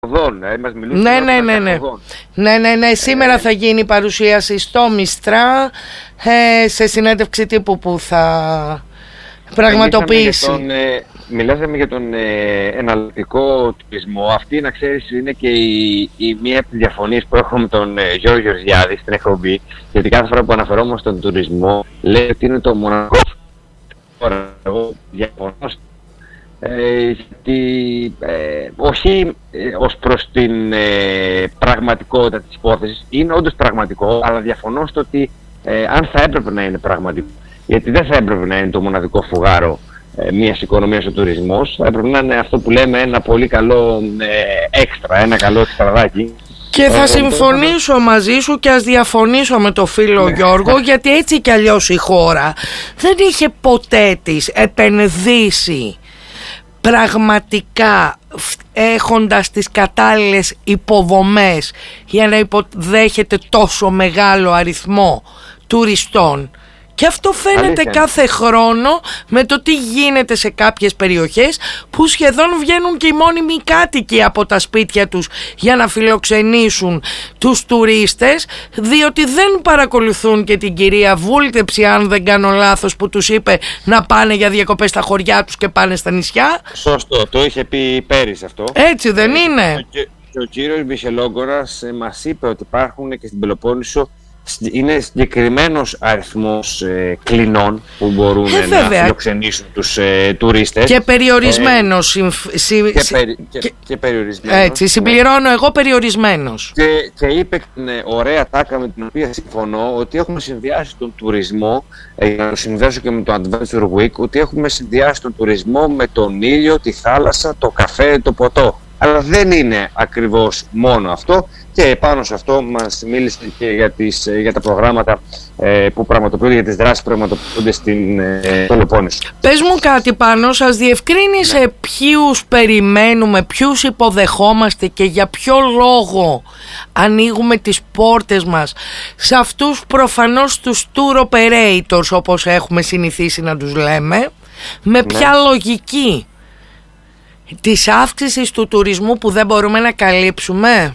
καθοδόν. Μας μιλούν Ναι. Σήμερα θα γίνει η παρουσίαση στο Μιστρά, σε συνέντευξη τύπου που θα πραγματοποιήσει. Μιλάσαμε για τον εναλλακτικό τουρισμό. Αυτή, να ξέρεις, είναι και η μία από τις διαφωνίες που έχω με τον Γιώργο Γεωργιάδη στην εκπομπή. Γιατί κάθε φορά που αναφερόμαστε στον τουρισμό, λέει ότι είναι το μοναδικό. Εγώ διαφωνώ. Γιατί όχι ως προς την πραγματικότητα της υπόθεσης, είναι όντως πραγματικό, αλλά διαφωνώ στο ότι αν θα έπρεπε να είναι πραγματικό. Γιατί δεν θα έπρεπε να είναι το μοναδικό φουγάρο μιας οικονομίας ο τουρισμός, θα έπρεπε να είναι αυτό που λέμε ένα πολύ καλό έξτρα, ένα καλό εξτραδάκι. Και θα συμφωνήσω μαζί σου και ας διαφωνήσω με το φίλο Γιώργο, γιατί έτσι κι αλλιώς η χώρα δεν είχε ποτέ της επενδύσει πραγματικά έχοντας τις κατάλληλες υποδομές για να υποδέχεται τόσο μεγάλο αριθμό τουριστών. Και αυτό φαίνεται κάθε χρόνο με το τι γίνεται σε κάποιες περιοχές που σχεδόν βγαίνουν και οι μόνιμοι κάτοικοι από τα σπίτια τους για να φιλοξενήσουν τους τουρίστες, διότι δεν παρακολουθούν και την κυρία Βούλτεψη, αν δεν κάνω λάθος, που τους είπε να πάνε για διακοπές στα χωριά τους και πάνε στα νησιά. Σωστό, το είχε πει πέρυσι αυτό. Έτσι δεν είναι? Και ο κύριος Μιχελόγκορας μας είπε ότι υπάρχουν και στην Πελοπόννησο, είναι συγκεκριμένος αριθμός κλινών που μπορούν να φιλοξενήσουν τους τουρίστες. Και περιορισμένος. Και περιορισμένος. Έτσι, συμπληρώνω εγώ περιορισμένος. Και είπε την ωραία τάκα με την οποία συμφωνώ, ότι έχουμε συνδυάσει τον τουρισμό, για να το συνδέσω και με το Adventure Week, ότι έχουμε συνδυάσει τον τουρισμό με τον ήλιο, τη θάλασσα, το καφέ, το ποτό. Αλλά δεν είναι ακριβώς μόνο αυτό, και πάνω σε αυτό μας μίλησε και για τα προγράμματα που πραγματοποιούνται, για τις δράσεις που πραγματοποιούνται στην Πελοπόννησο. Πες μου κάτι πάνω, σας διευκρίνησε ποιους περιμένουμε, ποιους υποδεχόμαστε και για ποιο λόγο ανοίγουμε τις πόρτες μας σε αυτούς προφανώς τους tour operators, όπως έχουμε συνηθίσει να τους λέμε, με ποια λογική της αύξησης του τουρισμού που δεν μπορούμε να καλύψουμε?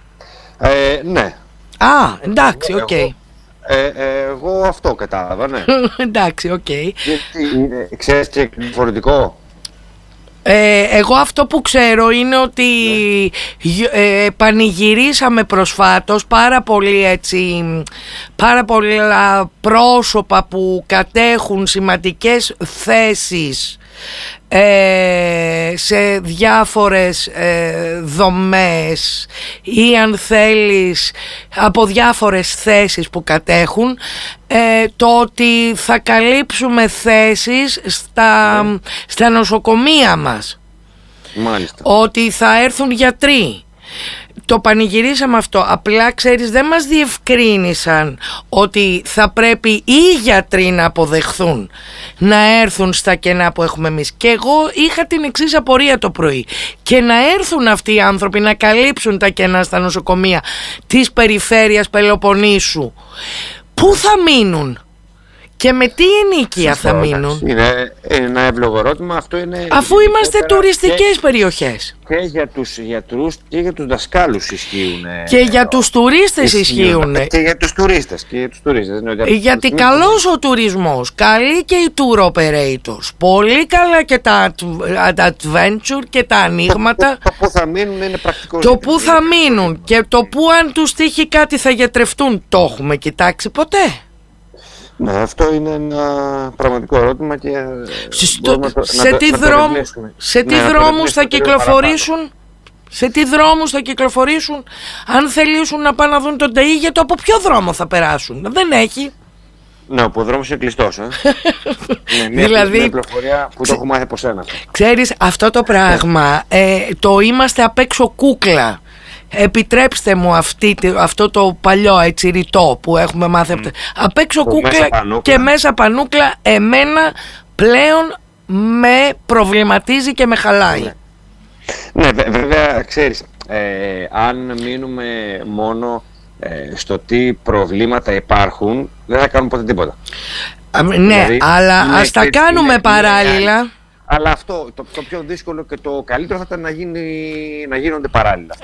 Ναι. Εντάξει, οκ. Εγώ αυτό κατάλαβα, ναι. Εντάξει, οκ. Ξέρεις και διαφορετικό? Εγώ αυτό που ξέρω είναι ότι πανηγυρίσαμε προσφάτως πάρα πολλά πρόσωπα που κατέχουν σημαντικές θέσεις σε διάφορες δομές, ή αν θέλεις από διάφορες θέσεις που κατέχουν, το ότι θα καλύψουμε θέσεις στα νοσοκομεία μας. Μάλιστα. Ότι θα έρθουν γιατροί. Το πανηγυρίσαμε αυτό. Απλά ξέρεις, δεν μας διευκρίνησαν ότι θα πρέπει οι γιατροί να αποδεχθούν να έρθουν στα κενά που έχουμε εμείς. Και εγώ είχα την εξής απορία το πρωί. Και να έρθουν αυτοί οι άνθρωποι να καλύψουν τα κενά στα νοσοκομεία της περιφέρειας Πελοποννήσου, πού θα μείνουν και με τι ενοίκια θα μείνουν? Είναι ένα εύλογο ερώτημα. Αυτό είναι, αφού είμαστε τουριστικές περιοχές. Και για τους γιατρούς και για τους δασκάλους ισχύουν. Και για τους τουρίστες ισχύουν. Και για τους τουρίστες. Γιατί καλός ο τουρισμός, καλή και οι tour operators, πολύ καλά και τα adventure και τα ανοίγματα. Το που θα μείνουν είναι πρακτικό. Το που θα μείνουν και το που αν τους τύχει κάτι θα γιατρευτούν, το έχουμε κοιτάξει ποτέ? Ναι, αυτό είναι ένα πραγματικό ερώτημα και σε τι δρόμους θα κυκλοφορήσουν? Σε τι δρόμους θα κυκλοφορήσουν? Αν θελήσουν να πάνε να δουν τον Ταΐγετο, από ποιο δρόμο θα περάσουν? Δεν έχει. Ναι, ο δρόμος είναι κλειστός. Δηλαδή, μια πληροφορία που το έχω μάθει από σένα. Ξέρεις, αυτό το πράγμα το είμαστε απ' έξω κούκλα. Επιτρέψτε μου αυτό το παλιό έτσι ρητό που έχουμε μάθει απ' έξω κούκλα και μέσα πανούκλα. Εμένα πλέον με προβληματίζει και με χαλάει. Ναι, βέβαια ξέρεις, αν μείνουμε μόνο στο τι προβλήματα υπάρχουν, δεν θα κάνουμε ποτέ τίποτα. Ναι, δηλαδή, αλλά ας τα κάνουμε παράλληλα. Αλλά αυτό το πιο δύσκολο και το καλύτερο θα ήταν να γίνονται παράλληλα.